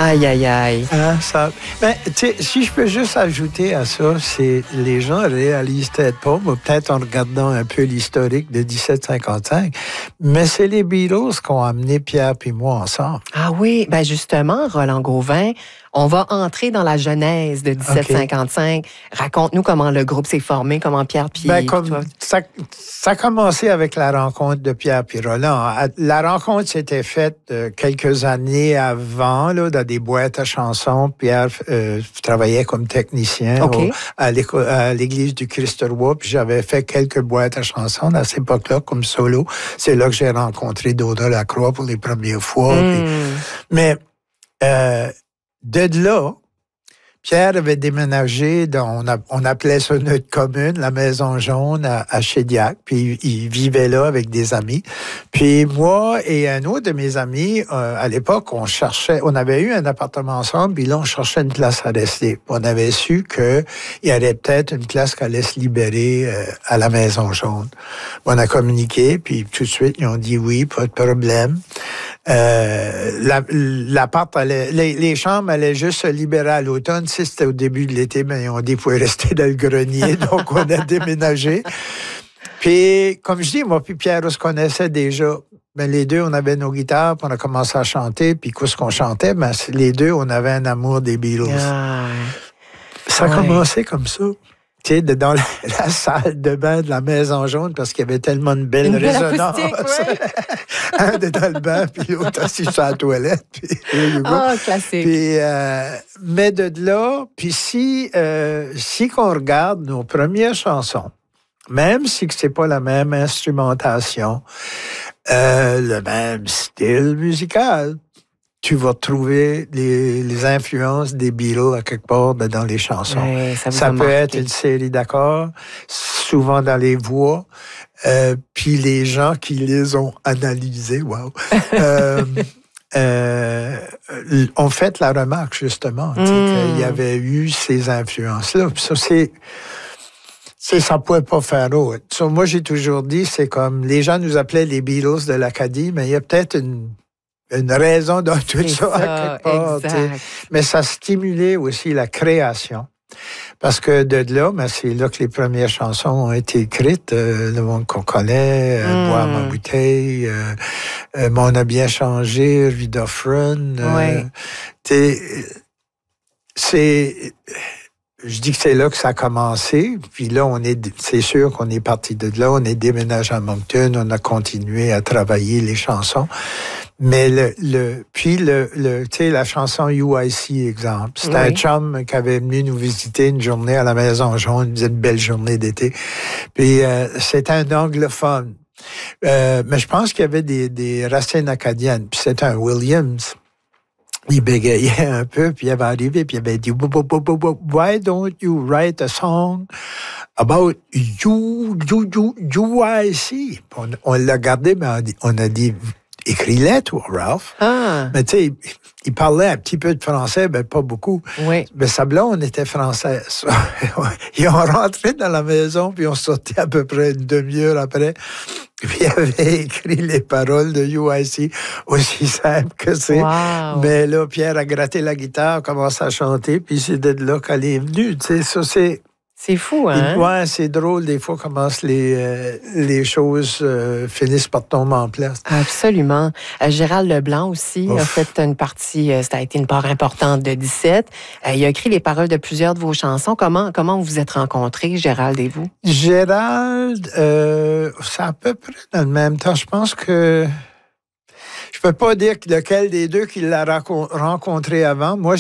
Aïe, aïe, aïe. Hein, ça... Ben, si je peux juste ajouter à ça, c'est les gens réalisent peut-être pas, mais peut-être en regardant un peu l'historique de 1755, mais c'est les Beatles qui ont amené Pierre et moi ensemble. Ah oui, ben justement, Roland Gauvin, on va entrer dans la genèse de 1755. Okay. Raconte-nous comment le groupe s'est formé, comment Pierre puis... Ben, ça a commencé avec la rencontre de Pierre et Roland. La rencontre s'était faite quelques années avant, là, dans des boîtes à chansons. Pierre travaillait comme technicien à l'église du Christ-Roi, puis j'avais fait quelques boîtes à chansons à cette époque-là, comme solo. C'est là que j'ai rencontré Dona Lacroix pour les premières fois. Puis... Mais... de là, Pierre avait déménagé, on appelait ça notre commune, la Maison Jaune à Chédiac, puis il vivait là avec des amis. Puis moi et un autre de mes amis, à l'époque, on avait eu un appartement ensemble, puis là, on cherchait une place à rester. On avait su qu'il y avait peut-être une place qui allait se libérer à la Maison Jaune. On a communiqué, puis tout de suite, ils ont dit oui, pas de problème. L'appart les chambres allaient juste se libérer à l'automne. Si c'était au début de l'été, mais on dit qu'il pouvait rester dans le grenier, donc on a déménagé. Puis, comme je dis, moi puis Pierre, on se connaissait déjà. Ben, les deux, on avait nos guitares, puis on a commencé à chanter, puis qu'est-ce qu'on chantait? Ben, les deux, on avait un amour des Beatles. Ça a commencé comme ça. Tu sais, dans la salle de bain de la Maison Jaune, parce qu'il y avait tellement de belles résonances. Un était dans le bain, puis l'autre assis sur la toilette. Classique. Puis, mais de là, puis si qu'on regarde nos premières chansons, même si c'est pas la même instrumentation, le même style musical, tu vas trouver les influences des Beatles à quelque part dans les chansons. Ouais, ça peut être une série d'accords, souvent dans les voix, puis les gens qui les ont analysés, ont fait la remarque, justement, qu'il y avait eu ces influences-là. Puis ça, ça ne pouvait pas faire autre. So, moi, j'ai toujours dit, c'est comme, les gens nous appelaient les Beatles de l'Acadie, mais il y a peut-être une raison dans tout ça, à quelque part. Mais ça stimulait aussi la création. Parce que de là, ben, c'est là que les premières chansons ont été écrites. Le monde qu'on connaît, Boire ma bouteille, On a bien changé, Vida Frun. Je dis que c'est là que ça a commencé. Puis là, c'est sûr qu'on est parti de là. On est déménagé à Moncton. On a continué à travailler les chansons. Mais puis tu sais, la chanson UIC, exemple. C'était un chum qui avait venu nous visiter une journée à la Maison Jaune. Il faisait une belle journée d'été. Puis c'était un anglophone. Mais je pense qu'il y avait des racines acadiennes. Puis c'était un Williams. Il bégayait un peu, puis il avait arrivé, puis il avait dit « Why don't you write a song about UIC? » On l'a gardé, mais on a dit « Écris-le, toi, Ralph. » Mais tu sais, il parlait un petit peu de français, mais pas beaucoup. Oui. Mais sa blonde était française. Ils ont rentré dans la maison, puis on sortait à peu près une demi-heure après. Puis il avait écrit les paroles de UIC, aussi simple que c'est. Wow. Mais là, Pierre a gratté la guitare, commencé à chanter, puis c'est de là qu'elle est venue. Tu sais, ça, c'est fou, hein? Ouais, c'est drôle des fois comment les choses finissent par tomber en place. Absolument. Gérald Leblanc aussi a fait une partie, ça a été une part importante de 17. Il a écrit les paroles de plusieurs de vos chansons. Comment vous vous êtes rencontrés, Gérald et vous? Gérald, c'est à peu près dans le même temps. Je pense que je peux pas dire lequel des deux qui l'a rencontré avant. Moi,